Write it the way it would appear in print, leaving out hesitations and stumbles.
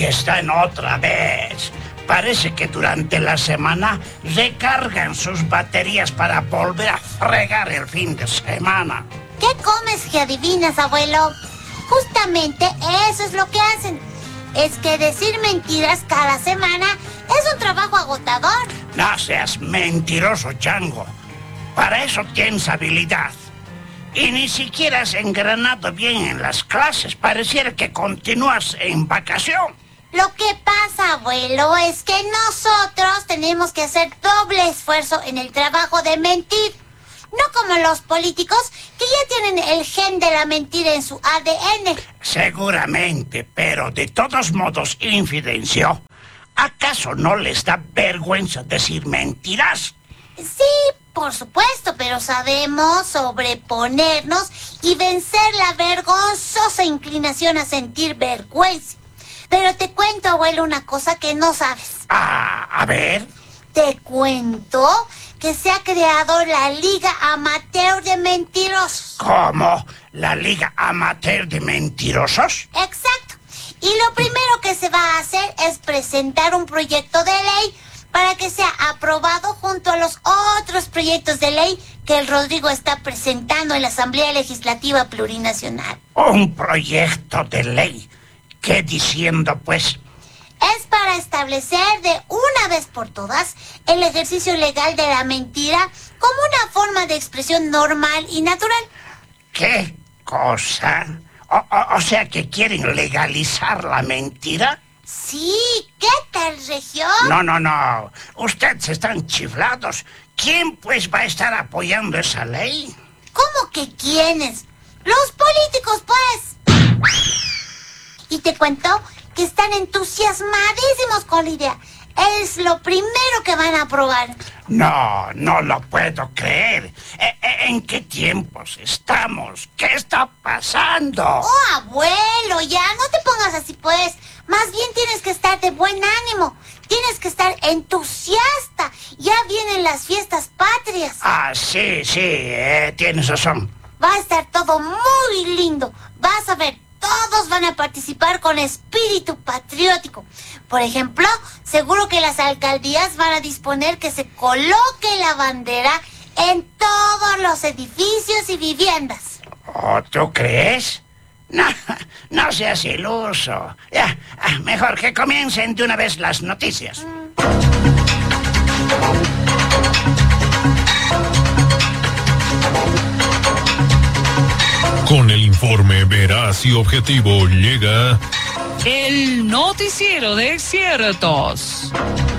Ahí están otra vez. Parece que durante la semana recargan sus baterías para volver a fregar el fin de semana. ¿Qué comes que adivinas, abuelo? Justamente eso es lo que hacen. Es que decir mentiras cada semana es un trabajo agotador. No seas mentiroso, Chango. Para eso tienes habilidad. Y ni siquiera has engranado bien en las clases. Pareciera que continúas en vacación. Lo que pasa, abuelo, es que nosotros tenemos que hacer doble esfuerzo en el trabajo de mentir. No como los políticos, que ya tienen el gen de la mentira en su ADN. Seguramente, pero de todos modos, Infidencio, ¿acaso no les da vergüenza decir mentiras? Sí, por supuesto, pero sabemos sobreponernos y vencer la vergonzosa inclinación a sentir vergüenza. Pero te cuento, abuelo, una cosa que no sabes. A ver. Te cuento que se ha creado la Liga Amateur de Mentirosos. ¿Cómo? ¿La Liga Amateur de Mentirosos? Exacto. Y lo primero que se va a hacer es presentar un proyecto de ley para que sea aprobado junto a los otros proyectos de ley que el Rodrigo está presentando en la Asamblea Legislativa Plurinacional. ¿Un proyecto de ley? ¿Qué diciendo, pues? Es para establecer de una vez por todas el ejercicio legal de la mentira como una forma de expresión normal y natural. ¿Qué cosa? O sea que quieren legalizar la mentira. Sí, ¿qué tal, Regio? No. Ustedes están chiflados. ¿Quién, pues, va a estar apoyando esa ley? ¿Cómo que quiénes? Los políticos, pues. Y te cuento que están entusiasmadísimos con la idea. Es lo primero que van a aprobar. No lo puedo creer. ¿En qué tiempos estamos? ¿Qué está pasando? Oh, abuelo, ya no te pongas así, pues. Más bien tienes que estar de buen ánimo. Tienes que estar entusiasta. Ya vienen las fiestas patrias. Sí, tienes razón. Va a estar todo muy lindo. Vas a ver. Todos van a participar con espíritu patriótico. Por ejemplo, seguro que las alcaldías van a disponer que se coloque la bandera en todos los edificios y viviendas. ¿Oh, tú crees? No seas iluso. Ya, mejor que comiencen de una vez las noticias. Con el informe veraz y objetivo llega el noticiero de ciertos.